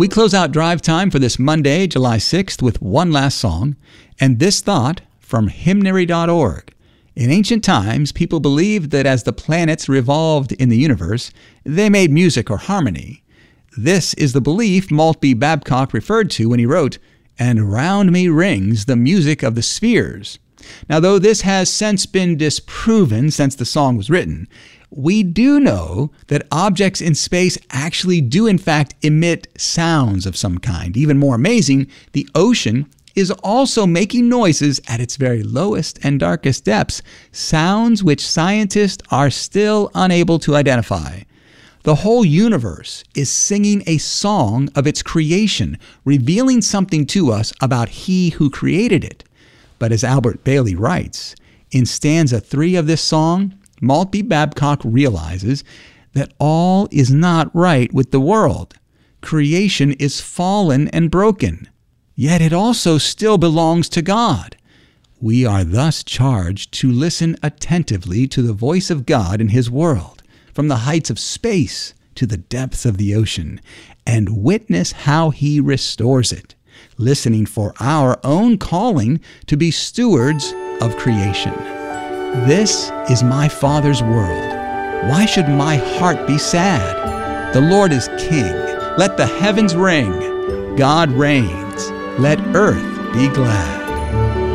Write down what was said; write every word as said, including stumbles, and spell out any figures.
We close out Drive Time for this Monday, July sixth, with one last song, and this thought from hymnary dot org. In ancient times, people believed that as the planets revolved in the universe, they made music or harmony. This is the belief Maltby Babcock referred to when he wrote, "And round me rings the music of the spheres." Now, though this has since been disproven since the song was written, we do know that objects in space actually do in fact emit sounds of some kind. Even more amazing, the ocean is also making noises at its very lowest and darkest depths, sounds which scientists are still unable to identify. The whole universe is singing a song of its creation, revealing something to us about He who created it. But as Albert Bailey writes, in stanza three of this song, Maltby Babcock realizes that all is not right with the world. Creation is fallen and broken, yet it also still belongs to God. We are thus charged to listen attentively to the voice of God in His world, from the heights of space to the depths of the ocean, and witness how He restores it, listening for our own calling to be stewards of creation. This is my Father's world. Why should my heart be sad? The Lord is King. Let the heavens ring. God reigns. Let earth be glad.